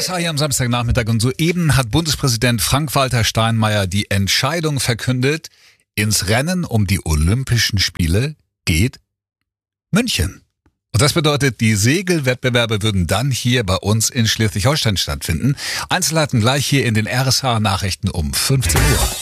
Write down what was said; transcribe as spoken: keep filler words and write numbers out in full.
R S A hier am Samstagnachmittag und soeben hat Bundespräsident Frank-Walter Steinmeier die Entscheidung verkündet, ins Rennen um die Olympischen Spiele geht München. Und das bedeutet, die Segelwettbewerbe würden dann hier bei uns in Schleswig-Holstein stattfinden. Einzelheiten gleich hier in den R S A-Nachrichten um fünfzehn Uhr.